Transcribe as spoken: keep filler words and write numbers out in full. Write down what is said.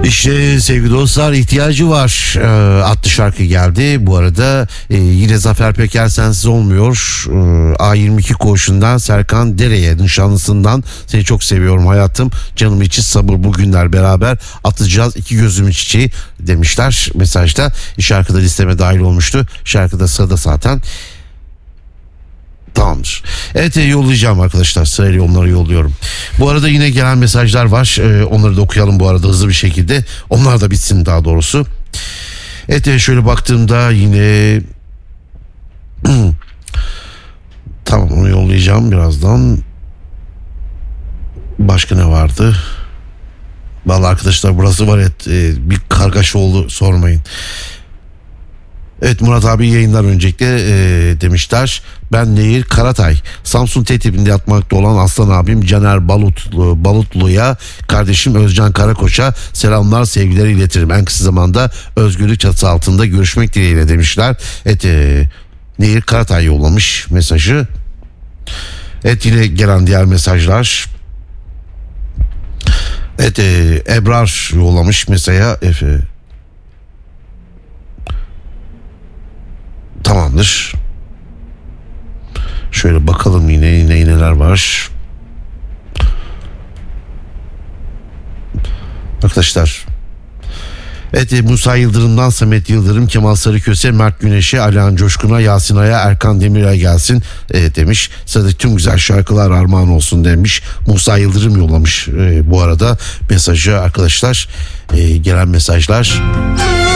İşte sevgili dostlar, ihtiyacı var e, adlı şarkı geldi. Bu arada e, yine Zafer Peker sensiz olmuyor. E, A yirmi iki koğuşundan Serkan Dere'ye, nişanlısından seni çok seviyorum hayatım, canım için sabır, bugünler beraber atacağız iki gözümün çiçeği demişler mesajda. Şarkıda listeme dahil olmuştu. Şarkıda sırada zaten. Tamamdır. Evet, yollayacağım arkadaşlar. Sırayla onları yolluyorum. Bu arada yine gelen mesajlar var. Ee, onları da okuyalım bu arada hızlı bir şekilde. Onlar da bitsin daha doğrusu. Evet, şöyle baktığımda yine tamam, onu yollayacağım birazdan. Başka ne vardı? Vallahi arkadaşlar burası var et e, bir kargaşa oldu, sormayın. Evet, Murat abi yayınlar öncelikle e, demişler. Ben Nehir Karatay. Samsun T tipinde yatmakta olan aslan abim Caner Balutlu, Balutlu'ya, kardeşim Özcan Karakoç'a selamlar, sevgileri iletirim. En kısa zamanda özgürlük çatısı altında görüşmek dileğiyle demişler. Evet, e, Nehir Karatay yollamış mesajı. Evet, yine gelen diğer mesajlar. Evet, e, Ebrar yollamış mesela. Efe. Tamamdır. Şöyle bakalım yine yine neler var. Arkadaşlar. Evet, Musa Yıldırım'dan Samet Yıldırım, Kemal Sarıköse, Mert Güneş'e, Alihan Coşkun'a, Yasin Ay'a, Erkan Demir'e gelsin e, demiş. Sıradaki tüm güzel şarkılar armağan olsun demiş. Musa Yıldırım yollamış e, bu arada mesajı arkadaşlar. E, gelen mesajlar.